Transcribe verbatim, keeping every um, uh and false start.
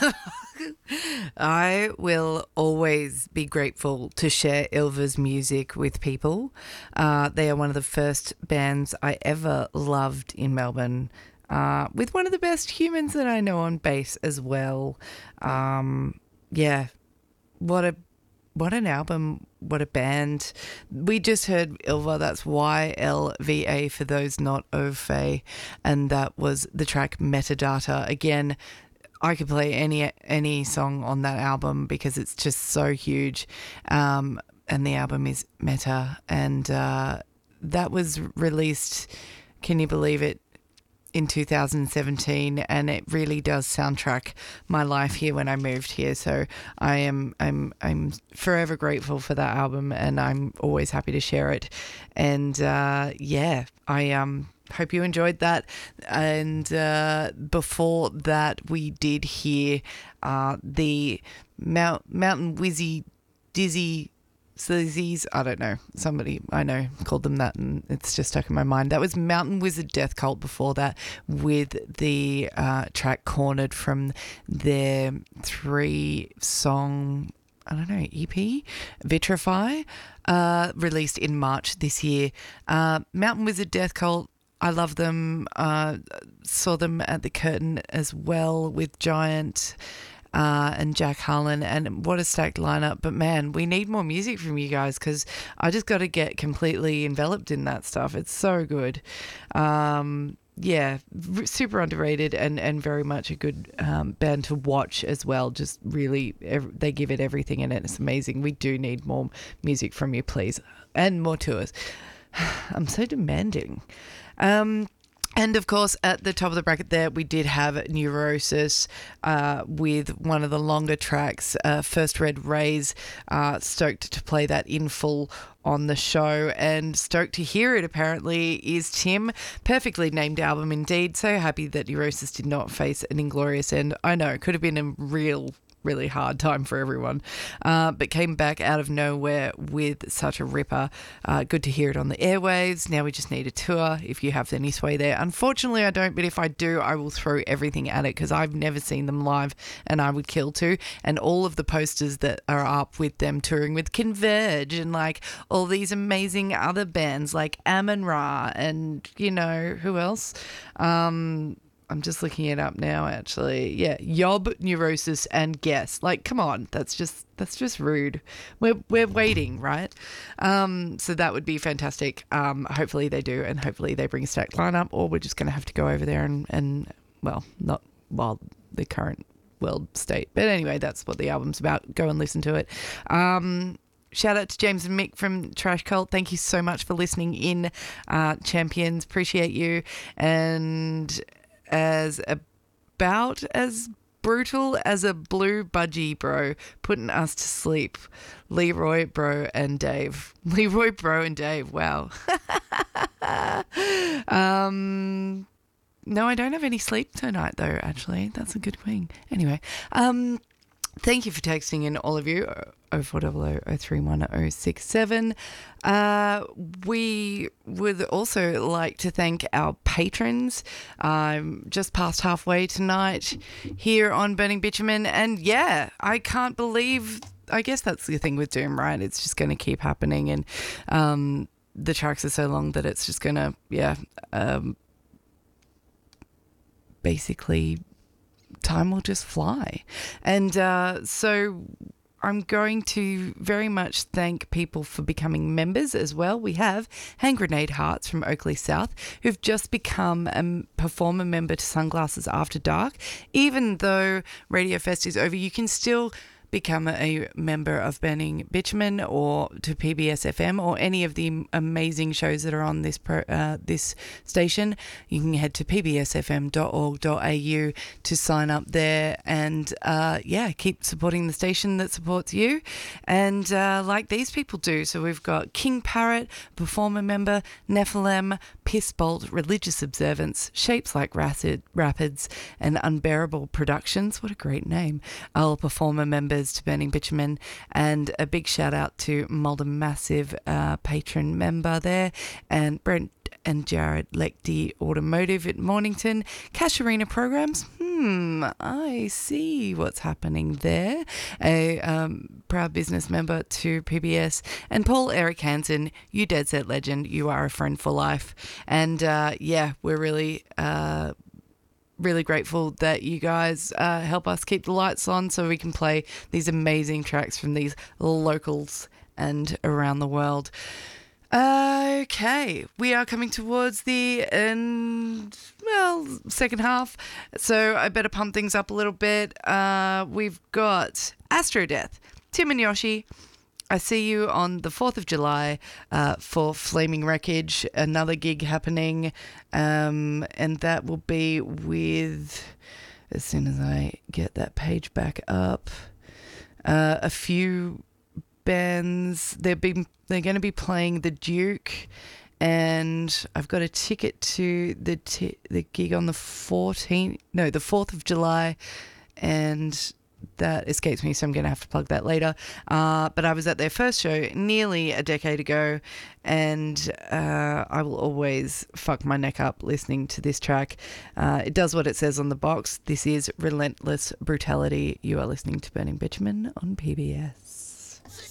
I will always be grateful to share Ilva's music with people. Uh, they are one of the first bands I ever loved in Melbourne, uh, with one of the best humans that I know on bass as well. Um, yeah, what a what an album, what a band. We just heard Ilva, that's Y L V A for those not au fait, and that was the track Metadata. Again, I could play any any song on that album because it's just so huge. Um, and the album is Meta, and uh, that was released, can you believe it, in two thousand seventeen, and it really does soundtrack my life here when I moved here. So I am I'm I'm forever grateful for that album, and I'm always happy to share it. And uh, yeah, I um hope you enjoyed that. And uh, before that, we did hear uh, the Mount Mountain Wizzy Dizzy Sleazies, I don't know, somebody I know called them that, and it's just stuck in my mind. That was Mountain Wizard Death Cult before that, with the uh, track Cornered from their three song, I don't know, E P, Vitrify, uh, released in March this year. Uh, Mountain Wizard Death Cult, I love them. Uh, saw them at the Curtain as well with Giant uh, and Jack Harlan, and what a stacked lineup. But man, we need more music from you guys, because I just got to get completely enveloped in that stuff. It's so good. Um, yeah, r- super underrated, and, and very much a good um, band to watch as well. Just really, ev- they give it everything in it. It's amazing. We do need more music from you, please, and more tours. I'm so demanding. Um, and of course, at the top of the bracket there, we did have Neurosis uh, with one of the longer tracks, uh, First Red Rays. Uh, stoked to play that in full on the show, and stoked to hear it, apparently, is Tim. Perfectly named album indeed. So happy that Neurosis did not face an inglorious end. I know, it could have been a real really hard time for everyone, uh, but came back out of nowhere with such a ripper. Uh, good to hear it on the airwaves. Now we just need a tour, if you have any sway there. Unfortunately, I don't, but if I do, I will throw everything at it, because I've never seen them live, and I would kill to. And all of the posters that are up with them touring with Converge, and like all these amazing other bands like Amon Ra, and you know, who else? Um... I'm just looking it up now, actually. Yeah, Yob, Neurosis, and Guess. Like, come on, that's just that's just rude. We're we're waiting, right? Um, so that would be fantastic. Um, hopefully they do, and hopefully they bring a stacked lineup, or we're just going to have to go over there and, and well, not while the current world state. But anyway, that's what the album's about. Go and listen to it. Um, Shout out to James and Mick from Trash Cult. Thank you so much for listening in, uh, champions. Appreciate you. And as about as brutal as a blue budgie, bro, putting us to sleep, Leroy, Bro, and Dave. Leroy, Bro, and Dave. Wow. um, no, I don't have any sleep tonight, though, actually. That's a good thing. Anyway, um, thank you for texting in, all of you. oh four double oh oh three one oh six seven. Uh, we would also like to thank our patrons. Um, just past halfway tonight here on Burning Bitumen. And yeah, I can't believe, I guess that's the thing with Doom, right? It's just going to keep happening. And um, the tracks are so long that it's just going to, yeah, um, basically time will just fly. And uh, so I'm going to very much thank people for becoming members as well. We have Hand Grenade Hearts from Oakley South, who've just become a performer member to Sunglasses After Dark. Even though Radio Fest is over, you can still become a member of Burning Bitumen or to P B S F M or any of the amazing shows that are on this pro, uh, this station. You can head to p b s f m dot org dot a u to sign up there, and uh, yeah, keep supporting the station that supports you, and uh, like these people do. So we've got King Parrot, performer member, Nephilim, Piss Bolt, Religious Observance, Shapes Like Racid, Rapids, and Unbearable Productions. What a great name. All performer members to Burning Bitumen, and a big shout out to Mulder Massive, uh, patron member there, and Brent and Jared Lecty Automotive at Mornington. Cash Arena Programs, hmm, Hmm, I see what's happening there. A um, proud business member to P B S. And Paul Eric Hansen, you dead set legend. You are a friend for life. And uh, yeah, we're really... Uh, really grateful that you guys uh, help us keep the lights on so we can play these amazing tracks from these locals and around the world. Okay, we are coming towards the end, well, second half, so I better pump things up a little bit. Uh, we've got Astrodeath, Tim and Yoshi. I see you on the fourth of July uh, for Flaming Wreckage, another gig happening, um, and that will be with, as soon as I get that page back up, uh, a few bands. They've been, they're going to be playing The Duke, and I've got a ticket to the t- the gig on the fourteenth, no, the fourth of July, and that escapes me, so I'm going to have to plug that later. Uh, but I was at their first show nearly a decade ago, and uh, I will always fuck my neck up listening to this track. Uh, it does what it says on the box. This is Relentless Brutality. You are listening to Burning Bitumen on P B S.